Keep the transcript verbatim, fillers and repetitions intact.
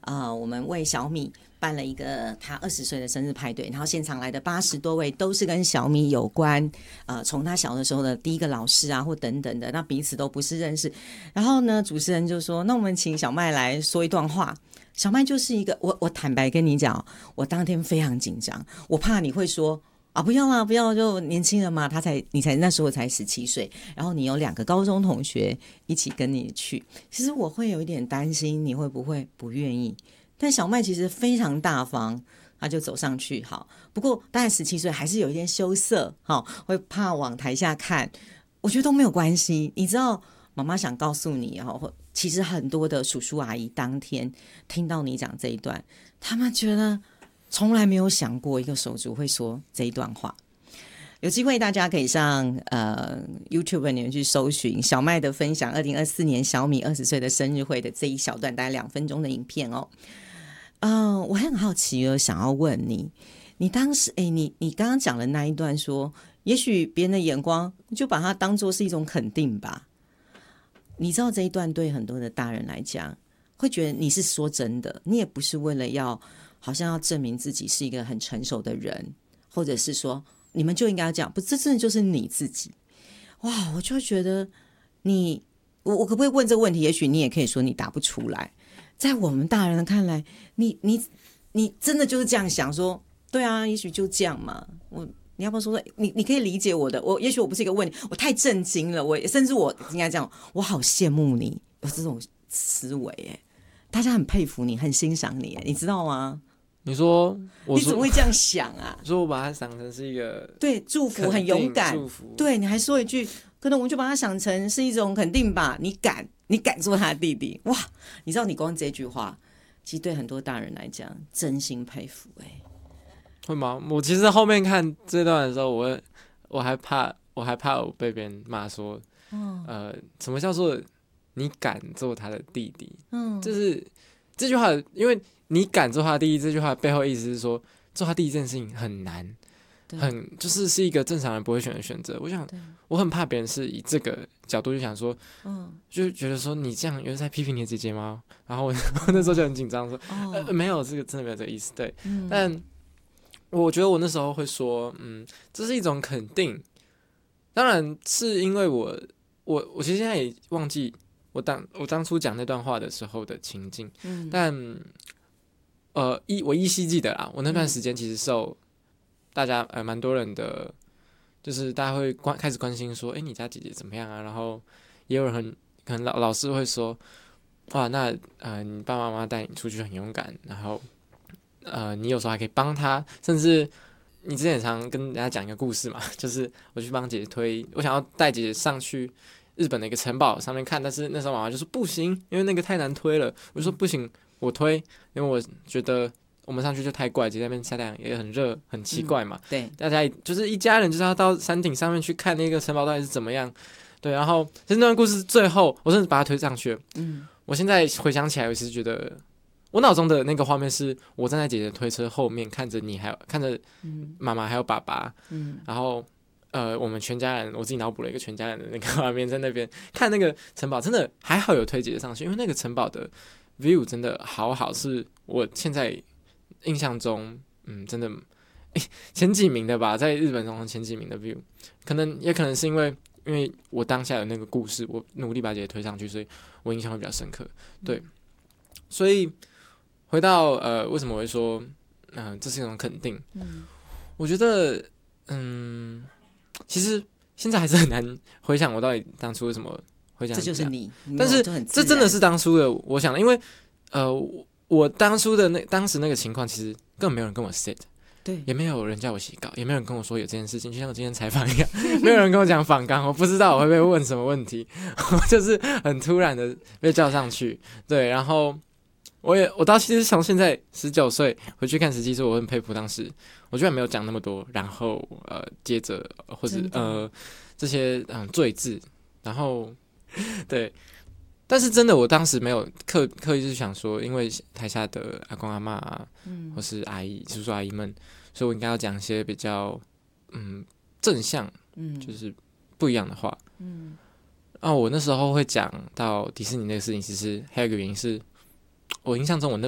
呃，我们为小米办了一个他二十岁的生日派对，然后现场来的八十多位都是跟小米有关，呃，从他小的时候的第一个老师啊，或等等的，那彼此都不是认识。然后呢，主持人就说：“那我们请小麦来说一段话。”小麦就是一个，我我坦白跟你讲，我当天非常紧张，我怕你会说啊，不要啦，不要，就年轻人嘛，他才你才那时候才十七岁，然后你有两个高中同学一起跟你去，其实我会有一点担心你会不会不愿意。但小麦其实非常大方，他就走上去，好，不过大概十七岁还是有一点羞涩，好，会怕往台下看，我觉得都没有关系。你知道，妈妈想告诉你哦，其实很多的叔叔阿姨当天听到你讲这一段，他们觉得从来没有想过一个手足会说这一段话。有机会大家可以上呃 YouTube 里面去搜寻小麦的分享二零二四年小米二十岁的生日会的这一小段大概两分钟的影片哦。嗯、呃，我很好奇哦，想要问你，你当时哎，你你刚刚讲的那一段说，也许别人的眼光就把它当作是一种肯定吧。你知道这一段对很多的大人来讲，会觉得你是说真的，你也不是为了要好像要证明自己是一个很成熟的人，或者是说你们就应该要这样，不，这真的就是你自己。哇，我就觉得你，我我可不可以问这个问题？也许你也可以说你答不出来。在我们大人看来，你你你真的就是这样想说，对啊，也许就这样嘛。我你要不要说说你你可以理解我的？我也许我不是一个问题，我太震惊了，我甚至我应该这样，我好羡慕你有这种思维哎，大家很佩服你，很欣赏你，你知道吗？ 你说我说你怎么会这样想啊？ 说我把它想成是一个对祝福，很勇敢， 祝福。 对，你还说一句，可能我们就把它想成是一种肯定吧。你敢，你敢做他的弟弟，哇！你知道，你光这句话，其实对很多大人来讲，真心佩服哎、欸。 会吗？我其实后面看这段的时候，我我还怕，我还怕我被别人骂说，哦、呃，什么叫做你敢做他的弟弟？嗯，就是这句话，因为你敢做他的弟弟，这句话背后意思是说，做他弟弟这件事情很难，很就是是一个正常人不会选的选择。我想，我很怕别人是以这个角度就想说，嗯，就觉得说你这样有人在批评你的姐姐吗？然后我那时候就很紧张，说，哦、呃，没有，这个真的没有这个意思，对，嗯、但。我觉得我那时候会说，嗯，这是一种肯定。当然是因为我，我，我其实现在也忘记我当我当初讲那段话的时候的情境，嗯、但呃，依我依稀记得啦，我那段时间其实受大家呃蛮多人的，就是大家会关开始关心说，哎，你家姐姐怎么样啊？然后也有人很可能老老师会说，哇，那呃你爸爸妈妈带你出去很勇敢，然后。呃，你有时候还可以帮他，甚至你之前也常跟人家讲一个故事嘛，就是我去帮姐姐推，我想要带姐姐上去日本的一个城堡上面看，但是那时候妈妈就说不行，因为那个太难推了。我就说不行，我推，因为我觉得我们上去就太怪，姐姐那边晒太阳也很热，很奇怪嘛。 嗯、对， 大家就是一家人就是要到山顶上面去看那个城堡到底是怎么样。对，然后其实那段故事最后，我甚至把它推上去了。嗯，我现在回想起来，我其实觉得。我脑中的那个画面是我站在姐姐推车后面，看着你，还有看着妈妈还有爸爸，嗯、然后呃，我们全家人，我自己脑补了一个全家人的那个画面，在那边看那个城堡，真的还好有推姐姐上去，因为那个城堡的 view 真的好好，是我现在印象中，嗯，真的，欸、前几名的吧，在日本中前几名的 view， 可能也可能是因为因为我当下有那个故事，我努力把姐姐推上去，所以我印象会比较深刻，对，所以。回到呃，为什么我会说，嗯、呃，这是一种肯定？嗯，我觉得，嗯，其实现在还是很难回想我到底当初为什么会这样。 这就是你， 但是这真的是当初的我想的，因为呃，我当初的那当时那个情况，其实根本没有人跟我 set， 对， 也没有人叫我写稿，也没有人跟我说有这件事情，就像我今天采访一样，没有人跟我讲访纲，我不知道我会被问什么问题，我就是很突然的被叫上去，对，然后。我也我到其实从现在十九岁回去看十七岁，我很佩服当时，我居然没有讲那么多，然后呃接着或者呃这些嗯赘字，然后对，但是真的我当时没有刻刻意去想说，因为台下的阿公阿嬷啊，嗯、或是阿姨叔叔阿姨们，所以我应该要讲一些比较嗯正向，嗯，就是不一样的话，嗯，啊，我那时候会讲到迪士尼那个事情，其实还有一个原因是。我印象中，我那